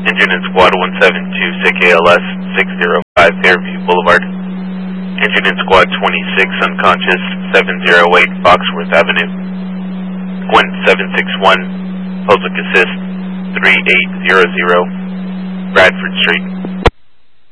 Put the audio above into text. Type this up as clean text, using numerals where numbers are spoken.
Engine in Squad 172, SICK ALS 605 Fairview Boulevard. Engine in Squad 26, unconscious, 708 Foxworth Avenue. Gwent 761, Public Assist 3800, Bradford Street.